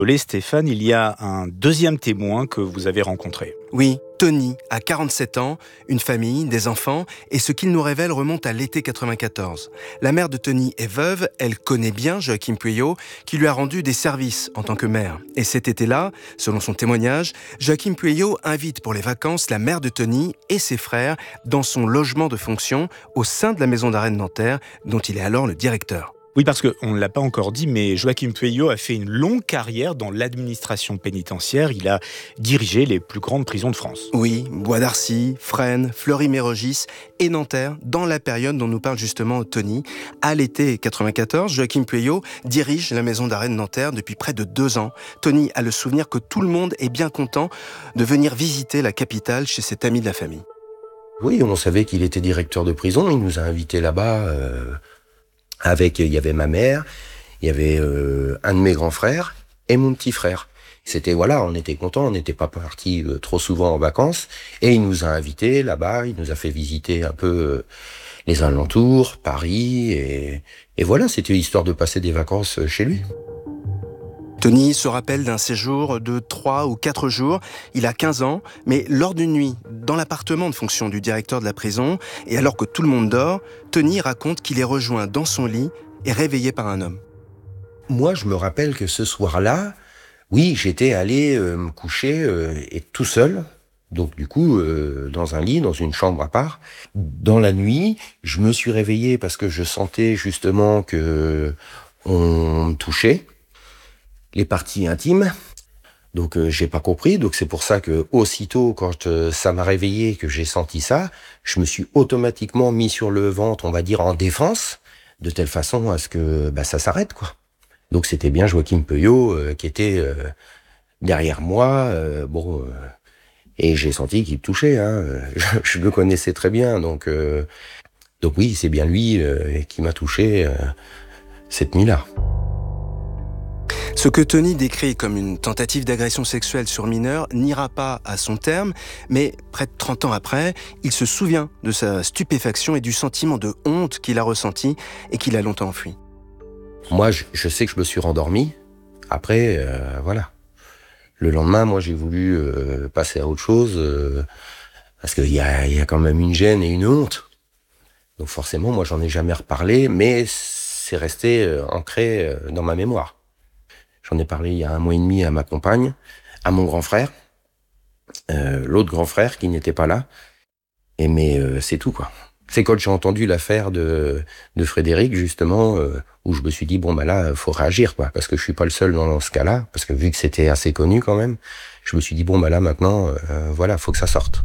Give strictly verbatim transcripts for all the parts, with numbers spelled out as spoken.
Désolé Stéphane, il y a un deuxième témoin que vous avez rencontré. Oui, Tony a quarante-sept ans, une famille, des enfants, et ce qu'il nous révèle remonte à l'été quatre-vingt-quatorze. La mère de Tony est veuve, elle connaît bien Joachim Pueyo, qui lui a rendu des services en tant que mère. Et cet été-là, selon son témoignage, Joachim Pueyo invite pour les vacances la mère de Tony et ses frères dans son logement de fonction au sein de la maison d'arrêt de Nanterre, dont il est alors le directeur. Oui, parce qu'on ne l'a pas encore dit, mais Joachim Pueyo a fait une longue carrière dans l'administration pénitentiaire. Il a dirigé les plus grandes prisons de France. Oui, Bois d'Arcy, Fresnes, Fleury-Mérogis et Nanterre, dans la période dont nous parle justement Tony. À l'été quatre-vingt-quatorze, Joachim Pueyo dirige la maison d'arrêt de Nanterre depuis près de deux ans. Tony a le souvenir que tout le monde est bien content de venir visiter la capitale chez cet ami de la famille. Oui, on savait qu'il était directeur de prison. Il nous a invités là-bas... Euh... Avec, il y avait ma mère, il y avait euh, un de mes grands frères et mon petit frère. C'était, voilà, on était contents, on n'était pas partis euh, trop souvent en vacances. Et il nous a invités là-bas, il nous a fait visiter un peu euh, les alentours, Paris. Et, et voilà, c'était histoire de passer des vacances chez lui. Tony se rappelle d'un séjour de trois ou quatre jours. Il a quinze ans, mais lors d'une nuit, dans l'appartement de fonction du directeur de la prison, et alors que tout le monde dort, Tony raconte qu'il est rejoint dans son lit et réveillé par un homme. Moi, je me rappelle que ce soir-là, oui, j'étais allé euh, me coucher euh, et tout seul. Donc du coup, euh, dans un lit, dans une chambre à part. Dans la nuit, je me suis réveillé parce que je sentais justement que on me touchait. Les parties intimes, donc euh, j'ai pas compris, donc c'est pour ça que aussitôt quand euh, ça m'a réveillé, que j'ai senti ça, je me suis automatiquement mis sur le ventre, on va dire en défense, de telle façon à ce que bah, ça s'arrête quoi. Donc c'était bien Joachim Pueyo euh, qui était euh, derrière moi, euh, bon, euh, et j'ai senti qu'il me touchait, hein, je, je le connaissais très bien, donc euh, donc oui c'est bien lui euh, qui m'a touché euh, cette nuit-là. Ce que Tony décrit comme une tentative d'agression sexuelle sur mineur n'ira pas à son terme, mais près de trente ans après, il se souvient de sa stupéfaction et du sentiment de honte qu'il a ressenti et qu'il a longtemps enfui. Moi, je, je sais que je me suis rendormi. Après, euh, voilà. Le lendemain, moi, j'ai voulu euh, passer à autre chose euh, parce qu'il y a, y a quand même une gêne et une honte. Donc forcément, moi, j'en ai jamais reparlé, mais c'est resté euh, ancré euh, dans ma mémoire. J'en ai parlé il y a un mois et demi à ma compagne, à mon grand frère, euh, l'autre grand frère qui n'était pas là. Et mais euh, c'est tout quoi. C'est quand j'ai entendu l'affaire de de Frédéric justement euh, où je me suis dit bon bah là faut réagir quoi parce que je suis pas le seul dans ce cas-là parce que vu que c'était assez connu quand même, je me suis dit bon bah là maintenant euh, voilà faut que ça sorte.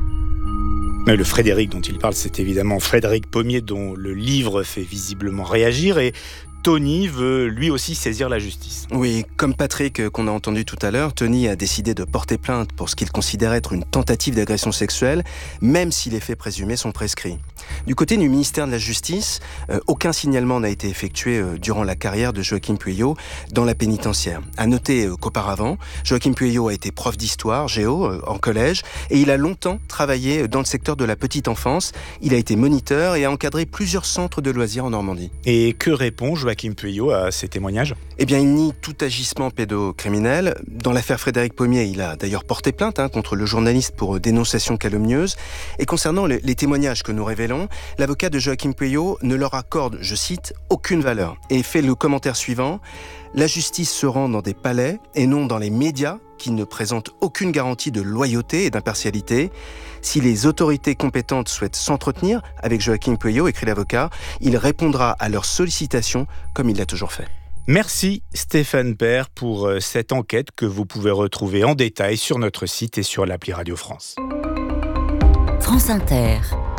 Mais le Frédéric dont il parle, c'est évidemment Frédéric Pommier dont le livre fait visiblement réagir et Tony veut lui aussi saisir la justice. Oui, comme Patrick qu'on a entendu tout à l'heure, Tony a décidé de porter plainte pour ce qu'il considère être une tentative d'agression sexuelle, même si les faits présumés sont prescrits. Du côté du ministère de la Justice, euh, aucun signalement n'a été effectué euh, durant la carrière de Joachim Pueyo dans la pénitentiaire. À noter euh, qu'auparavant, Joachim Pueyo a été prof d'histoire, géo, euh, en collège, et il a longtemps travaillé dans le secteur de la petite enfance. Il a été moniteur et a encadré plusieurs centres de loisirs en Normandie. Et que répond Joachim Pueyo à ces témoignages ? Eh bien, il nie tout agissement pédocriminel. Dans l'affaire Frédéric Pommier, il a d'ailleurs porté plainte hein, contre le journaliste pour dénonciation calomnieuse. Et concernant les, les témoignages que nous révélons, l'avocat de Joachim Pueyo ne leur accorde, je cite, aucune valeur et fait le commentaire suivant. La justice se rend dans des palais et non dans les médias qui ne présentent aucune garantie de loyauté et d'impartialité. Si les autorités compétentes souhaitent s'entretenir avec Joachim Pueyo, écrit l'avocat, il répondra à leurs sollicitations comme il l'a toujours fait. Merci Stéphane Père pour cette enquête que vous pouvez retrouver en détail sur notre site et sur l'appli Radio France. France Inter.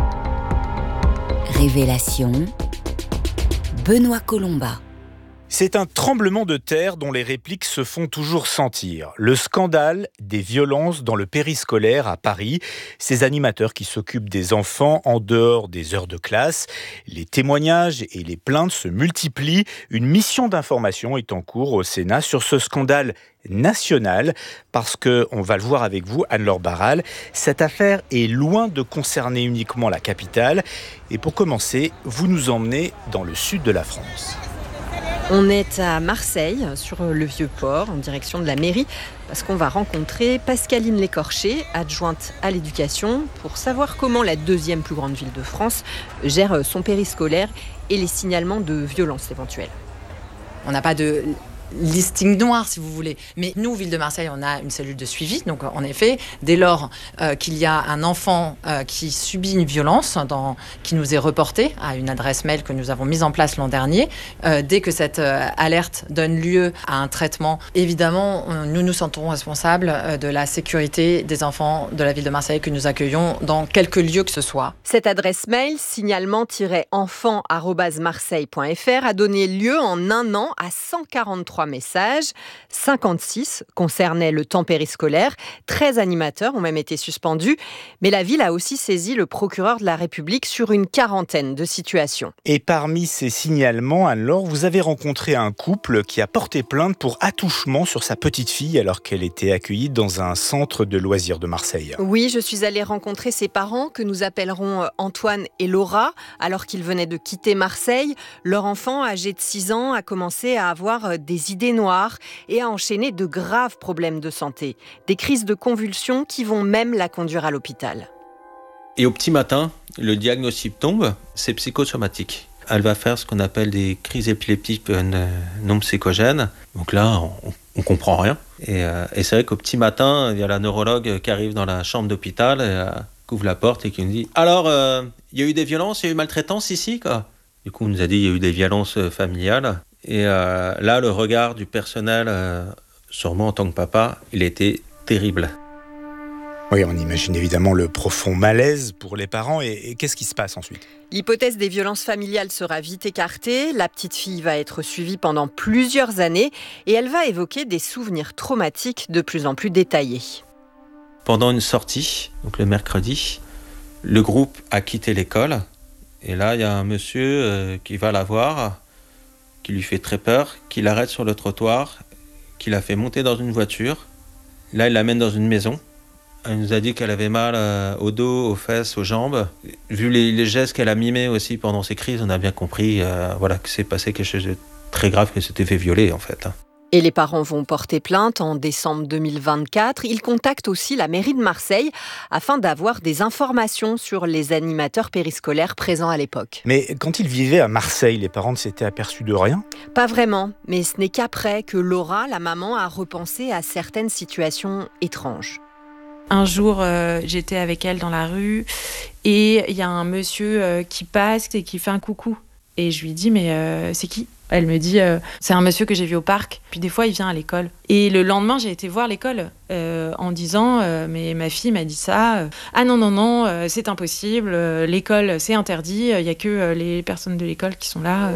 Révélation. Benoît Colomba. C'est un tremblement de terre dont les répliques se font toujours sentir. Le scandale des violences dans le périscolaire à Paris. Ces animateurs qui s'occupent des enfants en dehors des heures de classe. Les témoignages et les plaintes se multiplient. Une mission d'information est en cours au Sénat sur ce scandale national, parce que, on va le voir avec vous, Anne-Laure Barral, cette affaire est loin de concerner uniquement la capitale. Et pour commencer, vous nous emmenez dans le sud de la France. On est à Marseille, sur le Vieux-Port, en direction de la mairie, parce qu'on va rencontrer Pascaline Lécorché, adjointe à l'éducation, pour savoir comment la deuxième plus grande ville de France gère son périscolaire et les signalements de violences éventuelles. On n'a pas de listing noir, si vous voulez. Mais nous, Ville de Marseille, on a une cellule de suivi. Donc, en effet, dès lors euh, qu'il y a un enfant euh, qui subit une violence, dans, qui nous est reporté à une adresse mail que nous avons mise en place l'an dernier, euh, dès que cette euh, alerte donne lieu à un traitement, évidemment, on, nous nous sentons responsables euh, de la sécurité des enfants de la Ville de Marseille que nous accueillons dans quelque lieu que ce soit. Cette adresse mail, signalement tiret enfant arobase marseille point f r, a donné lieu en un an à cent quarante-trois messages. cinquante-six concernaient le temps périscolaire. treize animateurs ont même été suspendus. Mais la ville a aussi saisi le procureur de la République sur une quarantaine de situations. Et parmi ces signalements, alors, vous avez rencontré un couple qui a porté plainte pour attouchement sur sa petite fille alors qu'elle était accueillie dans un centre de loisirs de Marseille. Oui, je suis allée rencontrer ses parents que nous appellerons Antoine et Laura alors qu'ils venaient de quitter Marseille. Leur enfant, âgé de six ans, a commencé à avoir des idées noires et a enchaîné de graves problèmes de santé. Des crises de convulsions qui vont même la conduire à l'hôpital. Et au petit matin, le diagnostic tombe, c'est psychosomatique. Elle va faire ce qu'on appelle des crises épileptiques non psychogènes. Donc là, on, on comprend rien. Et, euh, et c'est vrai qu'au petit matin, il y a la neurologue qui arrive dans la chambre d'hôpital, et, euh, qui ouvre la porte et qui nous dit « Alors, euh, il y a eu des violences, il y a eu maltraitance ici, quoi ?» Du coup, on nous a dit qu'il y a eu des violences familiales. Et euh, là, le regard du personnel, euh, sur moi en tant que papa, il était terrible. Oui, on imagine évidemment le profond malaise pour les parents. Et, et qu'est-ce qui se passe ensuite ? L'hypothèse des violences familiales sera vite écartée. La petite fille va être suivie pendant plusieurs années et elle va évoquer des souvenirs traumatiques de plus en plus détaillés. Pendant une sortie, donc le mercredi, le groupe a quitté l'école. Et là, il y a un monsieur euh, qui va la voir, qui lui fait très peur, qui l'arrête sur le trottoir, qui la fait monter dans une voiture. Là, il l'amène dans une maison. Elle nous a dit qu'elle avait mal euh, au dos, aux fesses, aux jambes. Vu les, les gestes qu'elle a mimés aussi pendant ces crises, on a bien compris euh, voilà, que c'est passé quelque chose de très grave, qu'elle s'était fait violer en fait. Et les parents vont porter plainte en décembre deux mille vingt-quatre. Ils contactent aussi la mairie de Marseille afin d'avoir des informations sur les animateurs périscolaires présents à l'époque. Mais quand ils vivaient à Marseille, les parents ne s'étaient aperçus de rien ? Pas vraiment, mais ce n'est qu'après que Laura, la maman, a repensé à certaines situations étranges. Un jour, euh, j'étais avec elle dans la rue et il y a un monsieur euh, qui passe et qui fait un coucou. Et je lui dis, mais euh, c'est qui ? Elle me dit, euh, c'est un monsieur que j'ai vu au parc. Puis des fois, il vient à l'école. Et le lendemain, j'ai été voir l'école euh, en disant, euh, mais ma fille m'a dit ça. Ah non, non, non, euh, c'est impossible. Euh, l'école, c'est interdit. Il n'y a que euh, les personnes de l'école qui sont là.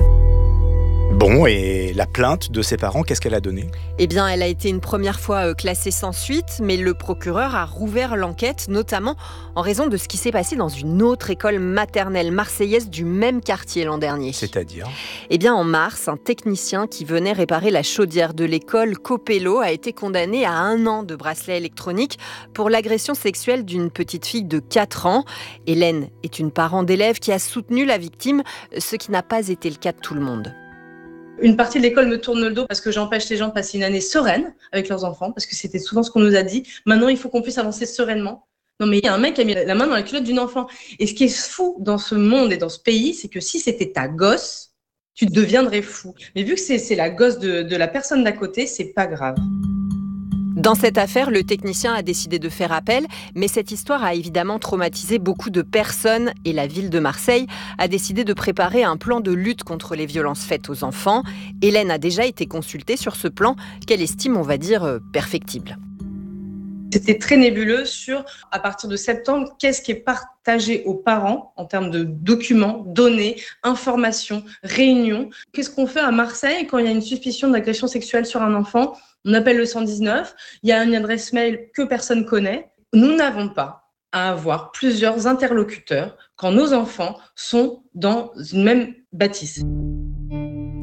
Bon, et la plainte de ses parents, qu'est-ce qu'elle a donné ? Eh bien, elle a été une première fois classée sans suite, mais le procureur a rouvert l'enquête, notamment en raison de ce qui s'est passé dans une autre école maternelle marseillaise du même quartier l'an dernier. C'est-à-dire ? Eh bien, en mars, un technicien qui venait réparer la chaudière de l'école Copello a été condamné à un an de bracelet électronique pour l'agression sexuelle d'une petite fille de quatre ans. Hélène est une parent d'élève qui a soutenu la victime, ce qui n'a pas été le cas de tout le monde. Une partie de l'école me tourne le dos parce que j'empêche les gens de passer une année sereine avec leurs enfants, parce que c'était souvent ce qu'on nous a dit. Maintenant, il faut qu'on puisse avancer sereinement. Non, mais il y a un mec qui a mis la main dans la culotte d'une enfant. Et ce qui est fou dans ce monde et dans ce pays, c'est que si c'était ta gosse, tu deviendrais fou. Mais vu que c'est, c'est la gosse de, de la personne d'à côté, c'est pas grave. Dans cette affaire, le technicien a décidé de faire appel, mais cette histoire a évidemment traumatisé beaucoup de personnes et la ville de Marseille a décidé de préparer un plan de lutte contre les violences faites aux enfants. Hélène a déjà été consultée sur ce plan qu'elle estime, on va dire, perfectible. C'était très nébuleux sur, à partir de septembre, qu'est-ce qui est partagé aux parents en termes de documents, données, informations, réunions. Qu'est-ce qu'on fait à Marseille quand il y a une suspicion d'agression sexuelle sur un enfant ? On appelle le cent dix-neuf, il y a une adresse mail que personne connaît. Nous n'avons pas à avoir plusieurs interlocuteurs quand nos enfants sont dans une même bâtisse.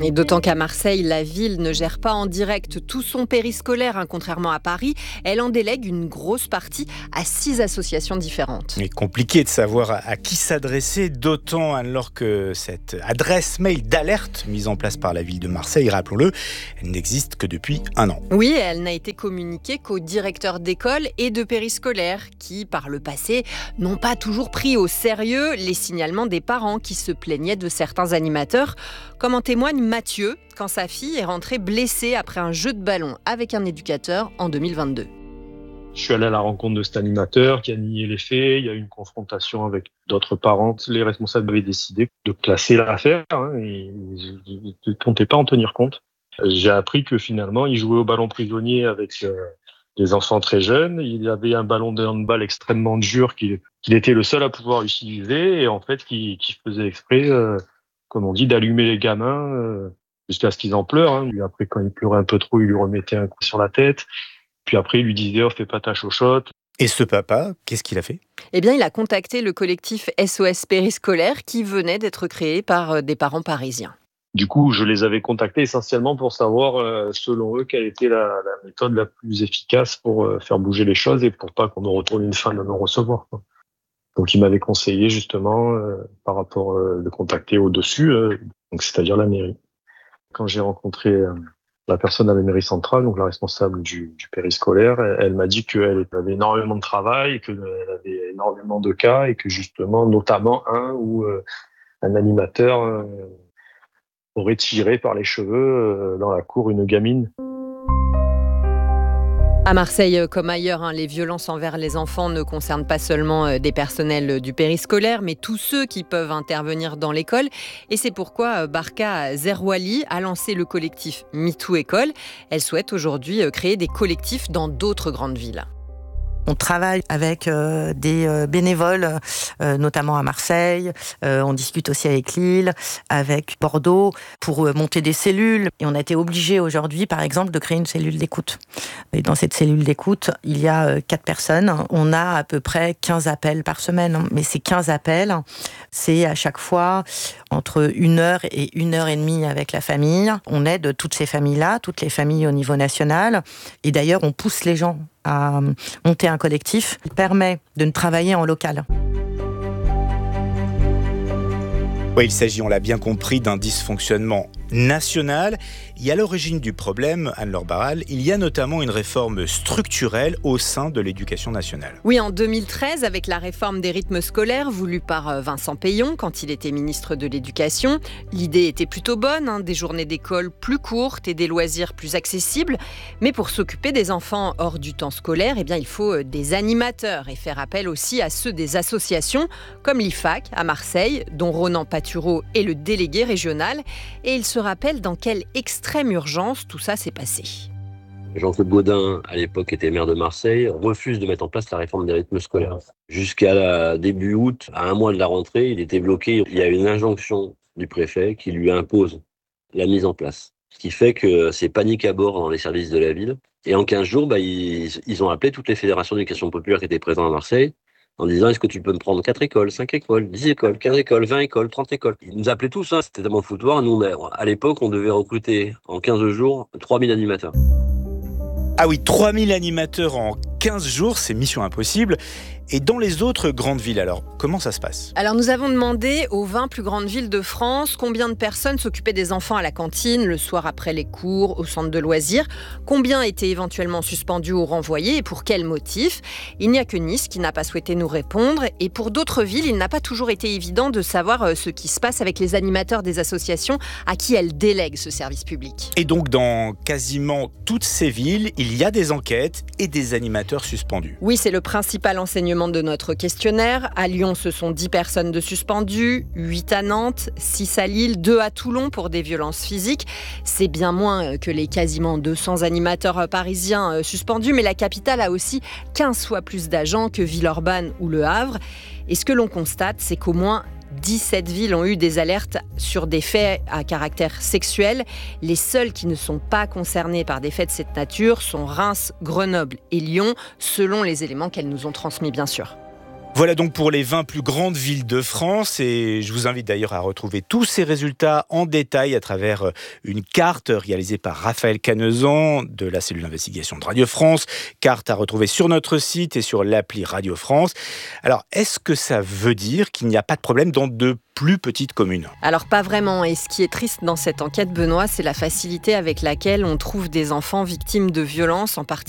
Et d'autant qu'à Marseille, la ville ne gère pas en direct tout son périscolaire, hein, contrairement à Paris. Elle en délègue une grosse partie à six associations différentes. Il est compliqué de savoir à qui s'adresser, d'autant alors que cette adresse mail d'alerte mise en place par la ville de Marseille, rappelons-le, elle n'existe que depuis un an. Oui, elle n'a été communiquée qu'aux directeurs d'école et de périscolaires qui, par le passé, n'ont pas toujours pris au sérieux les signalements des parents qui se plaignaient de certains animateurs, comme en témoigne Mathieu, quand sa fille est rentrée blessée après un jeu de ballon avec un éducateur en deux mille vingt-deux. Je suis allé à la rencontre de cet animateur qui a nié les faits. Il y a eu une confrontation avec d'autres parents. Les responsables avaient décidé de classer l'affaire. Hein, et ils ne comptaient pas en tenir compte. J'ai appris que finalement, il jouait au ballon prisonnier avec euh, des enfants très jeunes. Il avait un ballon de handball extrêmement dur qu'il, qu'il était le seul à pouvoir utiliser et en fait, qui, qui faisait exprès, euh, comme on dit, d'allumer les gamins euh, jusqu'à ce qu'ils en pleurent. Hein. Puis après, quand il pleurait un peu trop, il lui remettait un coup sur la tête. Puis après, il lui disait « oh, fais pas ta chochotte ». Et ce papa, qu'est-ce qu'il a fait ? Eh bien, il a contacté le collectif S O S Périscolaire qui venait d'être créé par des parents parisiens. Du coup, je les avais contactés essentiellement pour savoir, euh, selon eux, quelle était la, la méthode la plus efficace pour euh, faire bouger les choses et pour pas qu'on nous retourne une fin de non-recevoir. Quoi. Donc, ils m'avaient conseillé justement, euh, par rapport euh, de contacter au-dessus, euh, donc c'est-à-dire la mairie. Quand j'ai rencontré euh, la personne à la mairie centrale, donc la responsable du, du périscolaire, elle, elle m'a dit qu'elle avait énormément de travail, qu'elle avait énormément de cas et que justement, notamment un où euh, un animateur euh, aurait tiré par les cheveux euh, dans la cour une gamine. À Marseille, comme ailleurs, hein, les violences envers les enfants ne concernent pas seulement des personnels du périscolaire, mais tous ceux qui peuvent intervenir dans l'école. Et c'est pourquoi Barka Zerouali a lancé le collectif MeToo École. Elle souhaite aujourd'hui créer des collectifs dans d'autres grandes villes. On travaille avec euh, des euh, bénévoles, euh, notamment à Marseille. Euh, on discute aussi avec Lille, avec Bordeaux, pour euh, monter des cellules. Et on a été obligé aujourd'hui, par exemple, de créer une cellule d'écoute. Et dans cette cellule d'écoute, il y a euh, quatre personnes. On a à peu près quinze appels par semaine. Mais ces quinze appels, c'est à chaque fois entre une heure et une heure et demie avec la famille. On aide toutes ces familles-là, toutes les familles au niveau national. Et d'ailleurs, on pousse les gens à monter un collectif qui permet de travailler en local. Oui, il s'agit, on l'a bien compris, d'un dysfonctionnement national. Et à l'origine du problème, Anne-Laure Barral, il y a notamment une réforme structurelle au sein de l'éducation nationale. Oui, en deux mille treize, avec la réforme des rythmes scolaires voulue par Vincent Peillon quand il était ministre de l'Éducation, l'idée était plutôt bonne, hein, des journées d'école plus courtes et des loisirs plus accessibles. Mais pour s'occuper des enfants hors du temps scolaire, eh bien, il faut des animateurs et faire appel aussi à ceux des associations comme l'I F A C à Marseille, dont Ronan Patureau est le délégué régional. Et il se rappelle dans quelle extrême urgence tout ça s'est passé. Jean-Claude Gaudin, à l'époque, était maire de Marseille, refuse de mettre en place la réforme des rythmes scolaires. Jusqu'à la début août, à un mois de la rentrée, il était bloqué. Il y a une injonction du préfet qui lui impose la mise en place. Ce qui fait que c'est panique à bord dans les services de la ville. Et en quinze jours, bah, ils, ils ont appelé toutes les fédérations d'éducation populaire qui étaient présentes à Marseille en disant « est-ce que tu peux me prendre quatre écoles, cinq écoles, dix écoles, quinze écoles, vingt écoles, trente écoles ?» Ils nous appelaient tous, hein, c'était tellement foutoir. Nous, on a, à l'époque, on devait recruter en quinze jours trois mille animateurs. Ah oui, trois mille animateurs en quinze jours, c'est mission impossible. Et dans les autres grandes villes, alors, comment ça se passe ? Alors, nous avons demandé aux vingt plus grandes villes de France combien de personnes s'occupaient des enfants à la cantine, le soir après les cours, au centre de loisirs, combien étaient éventuellement suspendus ou renvoyés et pour quel motif. Il n'y a que Nice qui n'a pas souhaité nous répondre. Et pour d'autres villes, il n'a pas toujours été évident de savoir ce qui se passe avec les animateurs des associations à qui elles délèguent ce service public. Et donc, dans quasiment toutes ces villes, il y a des enquêtes et des animateurs suspendus. Oui, c'est le principal enseignement de notre questionnaire. À Lyon, ce sont dix personnes de suspendues, huit à Nantes, six à Lille, deux à Toulon pour des violences physiques. C'est bien moins que les quasiment deux cents animateurs parisiens suspendus, mais la capitale a aussi quinze fois plus d'agents que Villeurbanne ou Le Havre. Et ce que l'on constate, c'est qu'au moins dix-sept villes ont eu des alertes sur des faits à caractère sexuel. Les seuls qui ne sont pas concernés par des faits de cette nature sont Reims, Grenoble et Lyon, selon les éléments qu'elles nous ont transmis, bien sûr. Voilà donc pour les vingt plus grandes villes de France et je vous invite d'ailleurs à retrouver tous ces résultats en détail à travers une carte réalisée par Raphaël Canezan de la cellule d'investigation de Radio France, carte à retrouver sur notre site et sur l'appli Radio France. Alors, est-ce que ça veut dire qu'il n'y a pas de problème dans de plus petites communes? Alors pas vraiment, et ce qui est triste dans cette enquête, Benoît, c'est la facilité avec laquelle on trouve des enfants victimes de violences, en particulier